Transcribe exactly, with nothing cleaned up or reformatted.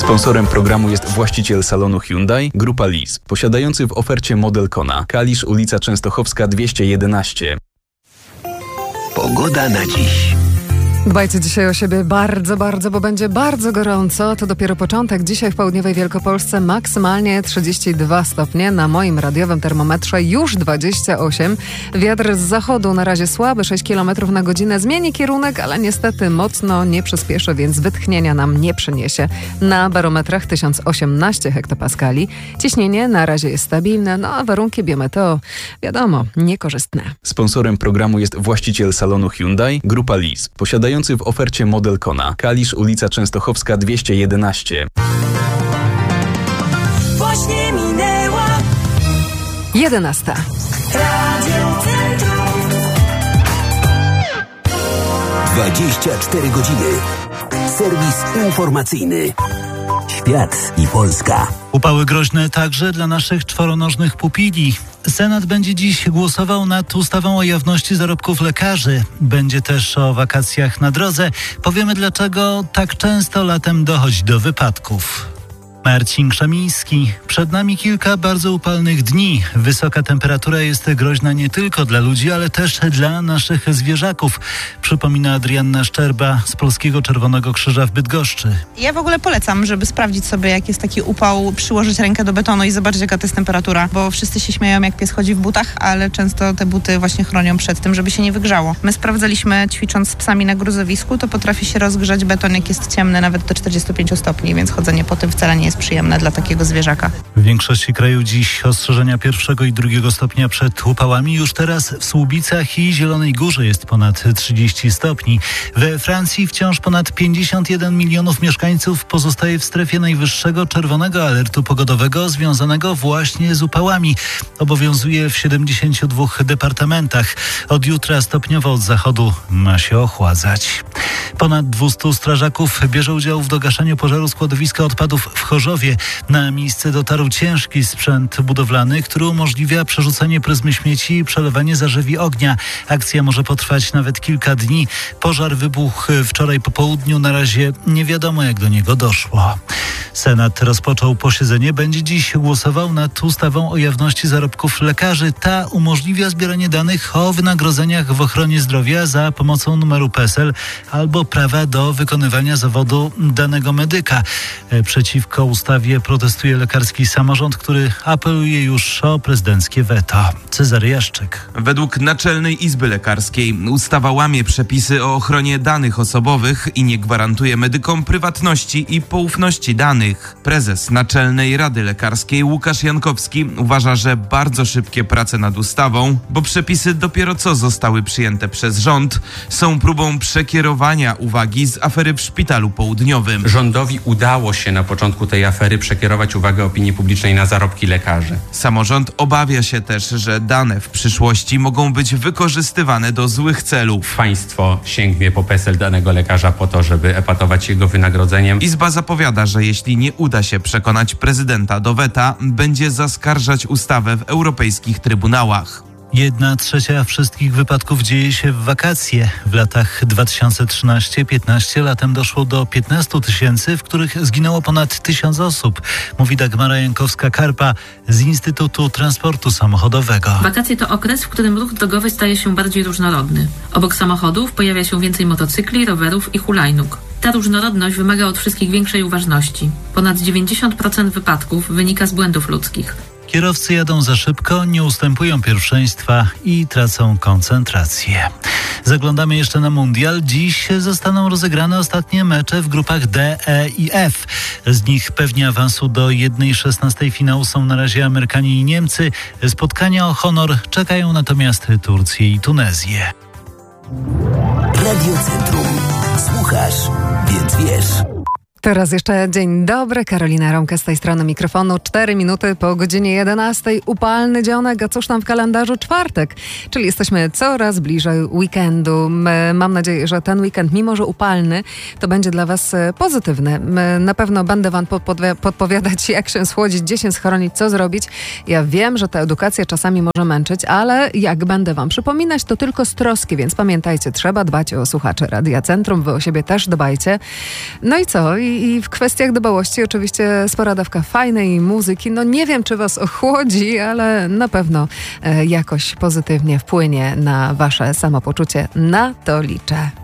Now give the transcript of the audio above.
Sponsorem programu jest właściciel salonu Hyundai, Grupa Lis, posiadający w ofercie model Kona. Kalisz, ulica Częstochowska dwieście jedenaście. Pogoda na dziś. Dbajcie dzisiaj o siebie bardzo, bardzo, bo będzie bardzo gorąco. To dopiero początek. Dzisiaj w południowej Wielkopolsce maksymalnie trzydzieści dwa stopnie. Na moim radiowym termometrze już dwadzieścia osiem. Wiatr z zachodu na razie słaby, sześć kilometrów na godzinę. Zmieni kierunek, ale niestety mocno nie przyspieszy, więc wytchnienia nam nie przyniesie. Na barometrach tysiąc osiemnaście hektopaskali. Ciśnienie na razie jest stabilne, no a warunki biometeo, wiadomo, niekorzystne. Sponsorem programu jest właściciel salonu Hyundai, Grupa Lis, posiadający w ofercie model Kona. Kalisz, ulica Częstochowska dwieście jedenaście. Właśnie minęła jedenasta. Radio Centrum. dwadzieścia cztery godziny. Serwis informacyjny. Świat i Polska. Upały groźne także dla naszych czworonożnych pupili. Senat będzie dziś głosował nad ustawą o jawności zarobków lekarzy. Będzie też o wakacjach na drodze. Powiemy, dlaczego tak często latem dochodzi do wypadków. Marcin Krzemiński. Przed nami kilka bardzo upalnych dni. Wysoka temperatura jest groźna nie tylko dla ludzi, ale też dla naszych zwierzaków. Przypomina Adrianna Szczerba z Polskiego Czerwonego Krzyża w Bydgoszczy. Ja w ogóle polecam, żeby sprawdzić sobie, jak jest taki upał, przyłożyć rękę do betonu i zobaczyć, jaka to jest temperatura, bo wszyscy się śmieją, jak pies chodzi w butach, ale często te buty właśnie chronią przed tym, żeby się nie wygrzało. My sprawdzaliśmy, ćwicząc z psami na gruzowisku, to potrafi się rozgrzać beton, jak jest ciemny, nawet do czterdziestu pięciu stopni, więc chodzenie po tym wcale nie jest przyjemne dla takiego zwierzaka. W większości kraju dziś ostrzeżenia pierwszego i drugiego stopnia przed upałami. Już teraz w Słubicach i Zielonej Górze jest ponad trzydzieści stopni. We Francji wciąż ponad pięćdziesiąt jeden milionów mieszkańców pozostaje w strefie najwyższego czerwonego alertu pogodowego związanego właśnie z upałami. Obowiązuje w siedemdziesięciu dwóch departamentach. Od jutra stopniowo od zachodu ma się ochładzać. Ponad dwieście strażaków bierze udział w dogaszaniu pożaru składowiska odpadów w Chorzowie. Na miejsce dotarł ciężki sprzęt budowlany, który umożliwia przerzucenie pryzmy śmieci i przelewanie zarzewi ognia. Akcja może potrwać nawet kilka dni. Pożar wybuchł wczoraj po południu. Na razie nie wiadomo, jak do niego doszło. Senat rozpoczął posiedzenie. Będzie dziś głosował nad ustawą o jawności zarobków lekarzy. Ta umożliwia zbieranie danych o wynagrodzeniach w ochronie zdrowia za pomocą numeru P E S E L albo prawa do wykonywania zawodu danego medyka. Przeciwko ustawie protestuje lekarski samorząd, który apeluje już o prezydenckie weto. Cezary Jaszczyk. Według Naczelnej Izby Lekarskiej ustawa łamie przepisy o ochronie danych osobowych i nie gwarantuje medykom prywatności i poufności danych. Prezes Naczelnej Rady Lekarskiej Łukasz Jankowski uważa, że bardzo szybkie prace nad ustawą, bo przepisy dopiero co zostały przyjęte przez rząd, są próbą przekierowania uwagi z afery w Szpitalu Południowym. Rządowi udało się na początku tej afery przekierować uwagę opinii publicznej na zarobki lekarzy. Samorząd obawia się też, że dane w przyszłości mogą być wykorzystywane do złych celów. Państwo sięgnie po P E S E L danego lekarza po to, żeby epatować jego wynagrodzeniem. Izba zapowiada, że jeśli nie uda się przekonać prezydenta do weta, będzie zaskarżać ustawę w europejskich trybunałach. Jedna trzecia wszystkich wypadków dzieje się w wakacje. W latach dwa tysiące trzynastym do piętnastego latem doszło do piętnastu tysięcy, w których zginęło ponad tysiąc osób, mówi Dagmara Jankowska-Karpa z Instytutu Transportu Samochodowego. Wakacje to okres, w którym ruch drogowy staje się bardziej różnorodny. Obok samochodów pojawia się więcej motocykli, rowerów i hulajnóg. Ta różnorodność wymaga od wszystkich większej uważności. Ponad dziewięćdziesiąt procent wypadków wynika z błędów ludzkich. Kierowcy jadą za szybko, nie ustępują pierwszeństwa i tracą koncentrację. Zaglądamy jeszcze na mundial. Dziś zostaną rozegrane ostatnie mecze w grupach D, E i F. Z nich pewnie awansu do jednej szesnastej finału są na razie Amerykanie i Niemcy. Spotkania o honor czekają natomiast Turcję i Tunezję. Radio Centrum. Słuchasz, więc wiesz. Teraz jeszcze dzień dobry, Karolina Romka z tej strony mikrofonu. Cztery minuty po godzinie jedenastej. Upalny dzionek, a cóż tam w kalendarzu? Czwartek, czyli jesteśmy coraz bliżej weekendu. Mam nadzieję, że ten weekend, mimo że upalny, to będzie dla Was pozytywny. Na pewno będę Wam podpowiadać, jak się schłodzić, gdzie się schronić, co zrobić. Ja wiem, że ta edukacja czasami może męczyć, ale jak będę Wam przypominać, to tylko z troski, więc pamiętajcie, trzeba dbać o słuchaczy Radia Centrum. Wy o siebie też dbajcie. No i co? I i w kwestiach dbałości oczywiście spora dawka fajnej muzyki. No nie wiem, czy was ochłodzi, ale na pewno e, jakoś pozytywnie wpłynie na wasze samopoczucie. Na to liczę.